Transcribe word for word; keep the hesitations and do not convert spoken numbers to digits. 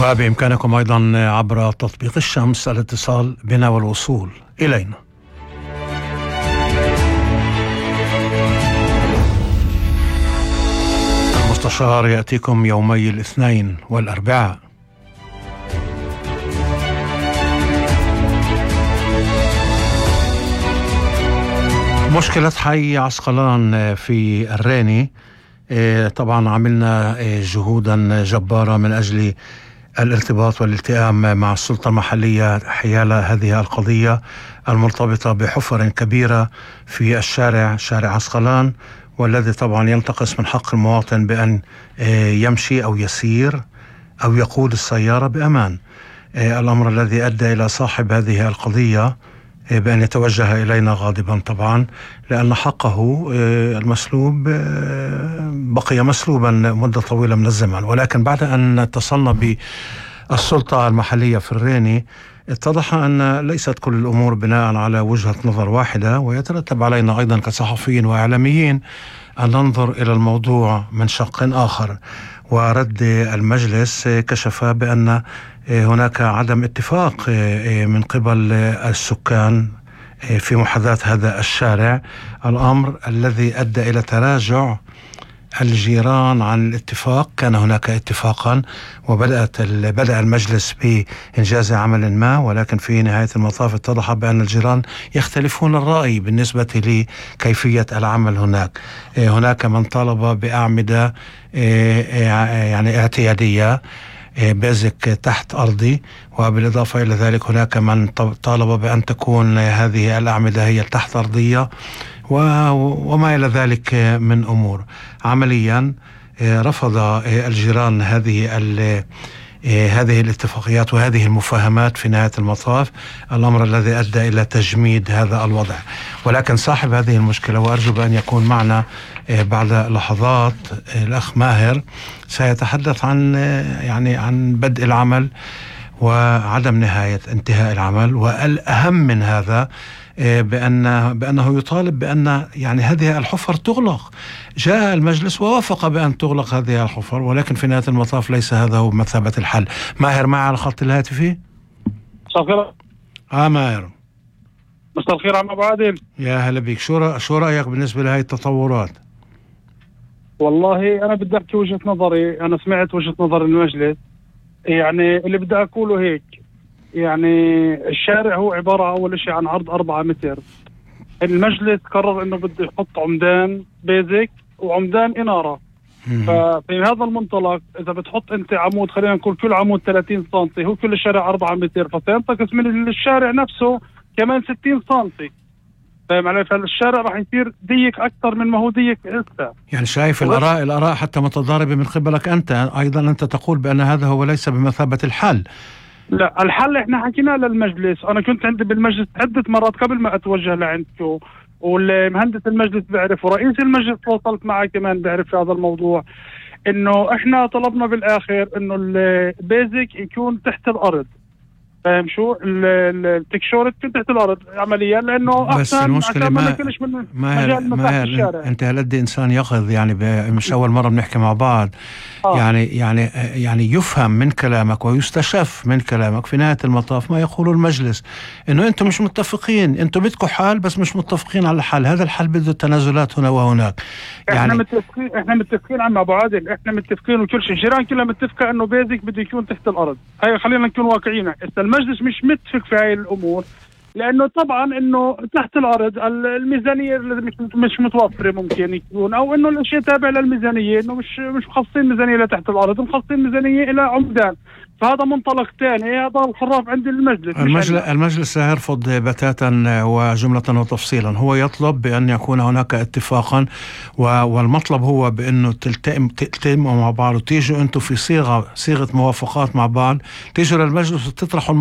وبإمكانكم أيضا عبر تطبيق الشمس الاتصال بنا والوصول إلينا. المستشار يأتيكم يومي الاثنين والأربعاء. مشكلة حي عسقلان في الريني، طبعا عملنا جهودا جبارة من أجل الارتباط والالتئام مع السلطة المحلية حيال هذه القضية المرتبطة بحفر كبيرة في الشارع شارع عسقلان، والذي طبعا ينتقص من حق المواطن بأن يمشي أو يسير أو يقود السيارة بأمان. الأمر الذي أدى إلى صاحب هذه القضية بأن يتوجه إلينا غاضبا طبعا، لأن حقه المسلوب بقي مسلوبا مدة طويلة من الزمن. ولكن بعد أن اتصلنا بالسلطة المحلية في الريني اتضح أن ليست كل الأمور بناء على وجهة نظر واحدة، ويترتب علينا أيضا كصحفيين وإعلاميين أن ننظر إلى الموضوع من شق آخر. ورد المجلس كشف بأن هناك عدم اتفاق من قبل السكان في محاذاة هذا الشارع، الأمر الذي أدى إلى تراجع الجيران عن الاتفاق. كان هناك اتفاقا وبدأت بدأ المجلس بإنجاز عمل ما، ولكن في نهاية المطاف اتضح بأن الجيران يختلفون الرأي بالنسبة لكيفية العمل هناك. هناك من طالب بأعمدة يعني اعتيادية بيزك تحت أرضي، وبالإضافة إلى ذلك هناك من طالب بأن تكون هذه الأعمدة هي التحت أرضية وما إلى ذلك من أمور. عمليا رفض الجيران هذه هذه الاتفاقيات وهذه المفاهمات في نهاية المطاف، الأمر الذي أدى إلى تجميد هذا الوضع. ولكن صاحب هذه المشكلة، وأرجو بأن يكون معنا بعد لحظات، الأخ ماهر سيتحدث عن يعني عن بدء العمل وعدم نهاية انتهاء العمل، والأهم من هذا بأن بأنه يطالب بأن يعني هذه الحفر تغلق. جاء المجلس ووافق بأن تغلق هذه الحفر، ولكن في نهاية المطاف ليس هذا هو مثابة الحل. ماهر معي على الخط الهاتفي. مساء الخير. اه ماهر. مساء الخير عم ابو عادل. يا هلا بك. شو شو رأيك بالنسبة لهذه التطورات؟ والله أنا بدي أحكي وجهة نظري. أنا سمعت وجهة نظر المجلس، يعني اللي بدي أقوله هيك، يعني الشارع هو عبارة أول شيء عن عرض أربعة متر. المجلس قرر إنه بده يحط عمدان بيزك وعمدان إنارة. ففي هذا المنطلق إذا بتحط أنت عمود، خلينا نقول كل عمود ثلاثين سنتي، هو كل الشارع أربعة متر، فسينتقص من الشارع نفسه كمان ستين سنتي. فاهم علي؟ فالشارع راح يصير ضيق أكثر من ما هو ضيق هسه. يعني شايف الآراء الآراء حتى متضاربة من قبلك أنت أيضا. أنت تقول بأن هذا هو ليس بمثابة الحل. لا، الحل احنا حكيناه للمجلس. انا كنت عندي بالمجلس عدة مرات قبل ما اتوجه لعندكم، والمهندس المجلس بيعرف، ورئيس المجلس تواصلت معه كمان بيعرف في هذا الموضوع، انه احنا طلبنا بالاخر انه البيزك يكون تحت الارض. فاهم شو؟ التكشور تكون تحت الارض عمليا، لانه بس المشكلة ما ماهر ماهر انت هلدي انسان يقظ، يعني مش اول مرة بنحكي مع بعض. آه. يعني يعني يعني يفهم من كلامك ويستشف من كلامك في نهاية المطاف ما يقوله المجلس، انه انتم مش متفقين، انتم بدكم حل بس مش متفقين على الحل. هذا الحل بده تنازلات هنا وهناك. يعني احنا متفقين احنا متفقين عم ابو عادل، احنا متفقين وكل شيء، الجيران كلها متفقة انه بيزك بده يكون تحت الارض. هاي خلينا نكون واقعيين. المجلس مش متفق في هاي الامور، لانه طبعا انه تحت الارض الميزانيه مش مش متوفره ممكن يكون، او انه الشيء تابع للميزانيه، انه مش مش مخصصين ميزانيه لتحت الارض، مخصصين ميزانيه الى عمدان. فهذا منطلق ثاني، هذا الخراف عند المجلس. المجلس, المجلس سيرفض بتاتا وجملة وتفصيلا. هو يطلب بأن يكون هناك اتفاقا، والمطلب هو بأنه تلتئم تلتئموا مع بعض، وتيجوا أنتم في صيغة صيغة موافقات مع بعض، تيجوا للمجلس وتطرحوا